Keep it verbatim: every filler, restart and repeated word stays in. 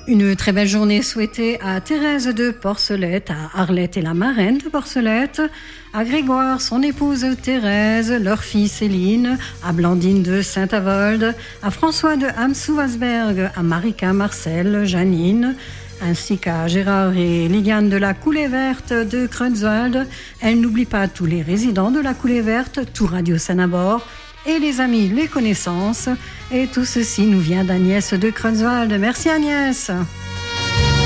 Une très belle journée souhaitée à Thérèse de Porcelette, à Arlette et la marraine de Porcelette, à Grégoire, son épouse Thérèse, leur fille Céline, à Blandine de Saint-Avold, à François de Hamsou-Wasberg, à Marika, Marcel, Janine, ainsi qu'à Gérard et Liliane de la Coulée Verte de Creutzwald. Elle n'oublie pas tous les résidents de la Coulée Verte, tout Radio Sanabord, et les amis, les connaissances. Et tout ceci nous vient d'Agnès de Creutzwald. Merci Agnès.